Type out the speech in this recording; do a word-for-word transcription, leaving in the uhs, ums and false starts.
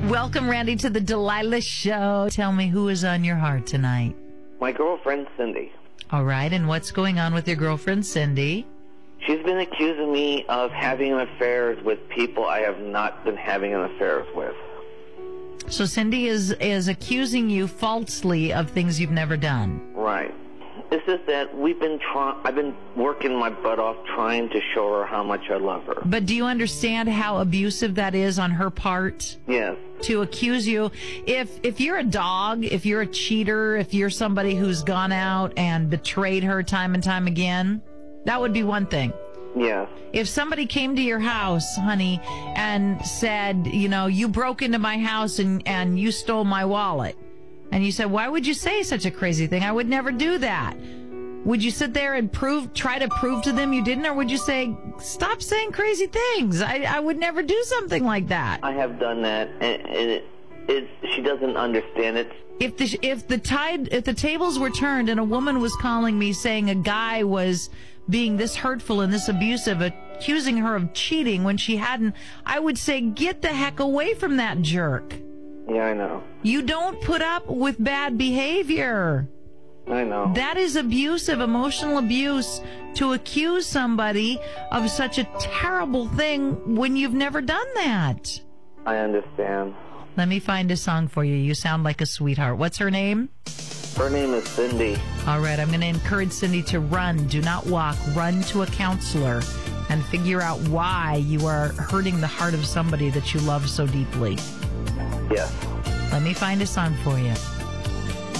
Welcome, Randy, to the Delilah Show. Tell me, who is on your heart tonight? My girlfriend, Cindy. All right, and what's going on with your girlfriend, Cindy? She's been accusing me of having affairs with people I have not been having affairs with. So Cindy is is accusing you falsely of things you've never done. Right. It's just that we've been trying. I've been working my butt off trying to show her how much I love her. But do you understand how abusive that is on her part? Yes. To accuse you. If if you're a dog, if you're a cheater, if you're somebody who's gone out and betrayed her time and time again, that would be one thing. Yes. If somebody came to your house, honey, and said, you know, you broke into my house and, and you stole my wallet, and you said, why would you say such a crazy thing? I would never do that. Would you sit there and prove, try to prove to them you didn't, or would you say, stop saying crazy things? I, I would never do something like that. I have done that, and, and it, it, she doesn't understand it. If the if the tide if the tables were turned and a woman was calling me saying a guy was being this hurtful and this abusive, accusing her of cheating when she hadn't, I would say, get the heck away from that jerk. Yeah, I know. You don't put up with bad behavior. I know. That is abusive, emotional abuse, to accuse somebody of such a terrible thing when you've never done that. I understand. Let me find a song for you. You sound like a sweetheart. What's her name? Her name is Cindy. All right, I'm going to encourage Cindy to run. Do not walk. Run to a counselor and figure out why you are hurting the heart of somebody that you love so deeply. Yes. Let me find a song for you.